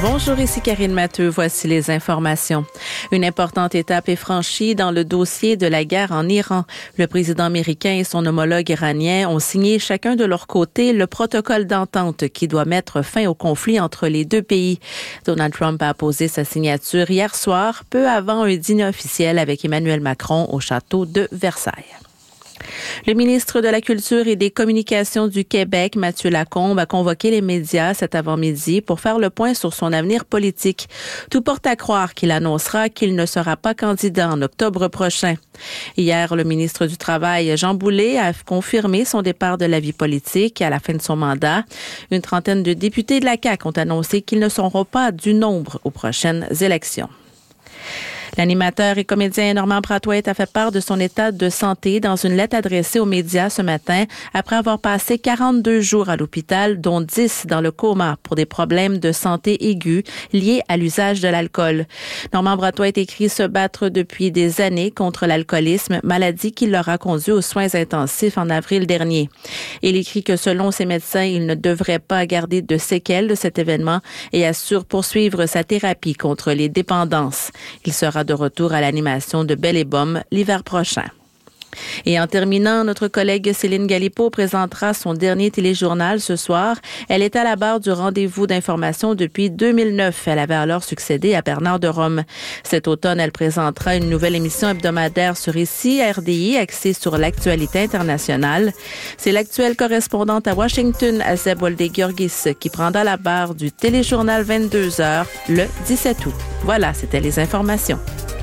Bonjour, ici Karine Matteux. Voici les informations. Une importante étape est franchie dans le dossier de la guerre en Iran. Le président américain et son homologue iranien ont signé chacun de leur côté le protocole d'entente qui doit mettre fin au conflit entre les deux pays. Donald Trump a posé sa signature hier soir, peu avant un dîner officiel avec Emmanuel Macron au château de Versailles. Le ministre de la Culture et des Communications du Québec, Mathieu Lacombe, a convoqué les médias cet avant-midi pour faire le point sur son avenir politique. Tout porte à croire qu'il annoncera qu'il ne sera pas candidat en octobre prochain. Hier, le ministre du Travail, Jean Boulet, a confirmé son départ de la vie politique à la fin de son mandat. Une trentaine de députés de la CAQ ont annoncé qu'ils ne seront pas du nombre aux prochaines élections. L'animateur et comédien Normand Brathwaite a fait part de son état de santé dans une lettre adressée aux médias ce matin après avoir passé 42 jours à l'hôpital, dont 10 dans le coma pour des problèmes de santé aigus liés à l'usage de l'alcool. Normand Brathwaite écrit se battre depuis des années contre l'alcoolisme, maladie qui l'aura conduit aux soins intensifs en avril dernier. Il écrit que selon ses médecins, il ne devrait pas garder de séquelles de cet événement et assure poursuivre sa thérapie contre les dépendances. Il sera de retour à l'animation de Belle et Bomme l'hiver prochain. Et en terminant, notre collègue Céline Galipeau présentera son dernier téléjournal ce soir. Elle est à la barre du rendez-vous d'information depuis 2009. Elle avait alors succédé à Bernard de Rome. Cet automne, elle présentera une nouvelle émission hebdomadaire sur ici, RDI, axée sur l'actualité internationale. C'est l'actuelle correspondante à Washington, Azeb Wolde-Giorgis, qui prendra la barre du téléjournal 22h le 17 août. Voilà, c'était les informations.